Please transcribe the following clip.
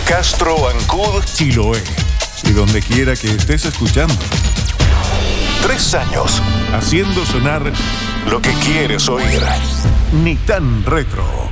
Castro, Ancud, Chiloé y donde quiera que estés escuchando. 3 años Haciendo sonar lo que quieres oír. Ni tan retro.